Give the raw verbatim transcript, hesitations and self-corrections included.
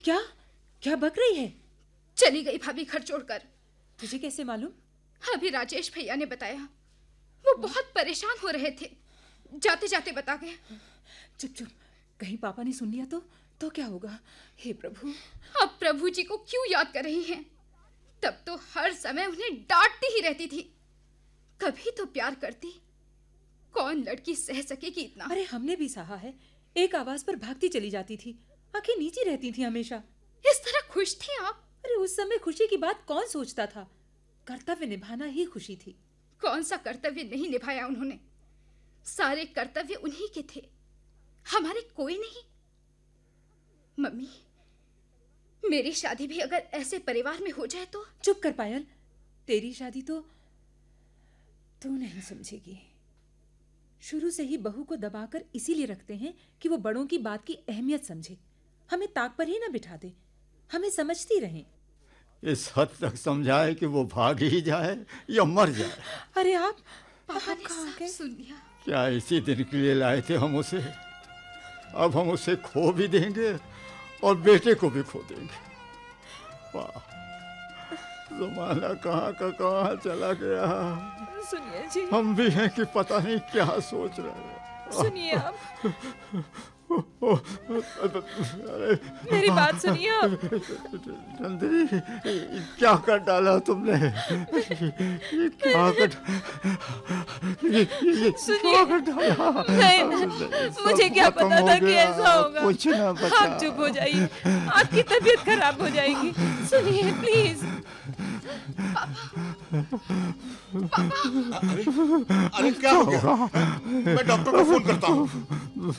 क्या क्या बक रही है? चली गई भाभी घर छोड़कर। तुझे कैसे मालूम? अभी राजेश भैया ने बताया। वो बहुत परेशान हो रहे थे, जाते जाते बता गए। चुप चुप, कहीं पापा ने सुन लिया तो तो क्या होगा? हे प्रभु। अब प्रभु जी को क्यों याद कर रही हैं? तब तो हर समय उन्हें डांटती ही रहती थी। कभी तो प्यार करती। कौन लड़की सह सकेगी इतना? अरे हमने भी सहा है। एक आवाज पर भागती चली जाती थी, आंखें नीची रहती थी हमेशा। इस तरह खुश थे आप? अरे उस समय खुशी की बात कौन सोचता था? कर्तव्य निभाना ही खुशी थी। कौन सा कर्तव्य नहीं निभाया उन्होंने? सारे कर्तव्य उन्हीं के थे, हमारे कोई नहीं। मम्मी, मेरी शादी भी अगर ऐसे परिवार में हो जाए तो? चुप कर पायल, तेरी शादी तो तू नहीं समझेगी। शुरू से ही बहू को दबाकर इसीलिए रखते हैं कि वो बड़ों की बात की अहमियत समझे, हमें ताक पर ही ना बिठा दे, हमें समझती रहे। इस हद तक समझाए कि वो भाग ही जाए या मर जाए। अरे आप पापा आप ने कहाँ सब गए? सुन लिया। क्या इसी दिन के लिए लाए थे हम उसे? अब हम उसे खो भी देंगे और बेटे को भी खो देंगे। वाह, जमाना कहाँ का कहाँ चला गया। सुनिए जी, हम भी हैं कि पता नहीं क्या सोच रहे हैं। सुनिए आप, अरे मेरी बात सुनिए आप। नंदिनी, क्या कर डाला तुमने? ये क्या कर ये, ये क्या कर डाला? नहीं, मुझे क्या खत्म पता हो था कि गया, ऐसा होगा। कुछ ना बचा। आप चुप हो जाइए, आपकी तबीयत खराब हो जाएगी। सुनिए प्लीज। अरे अरे क्या हो गया? मैं डॉक्टर को फोन करता हूँ।